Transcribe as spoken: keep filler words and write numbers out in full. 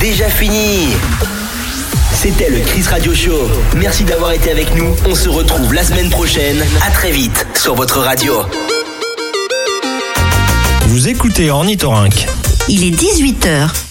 déjà fini. C'était le Chris Radio Show. Merci d'avoir été avec nous. On se retrouve la semaine prochaine. À très vite sur votre radio. Vous écoutez Ornithorynque. Il est dix-huit heures.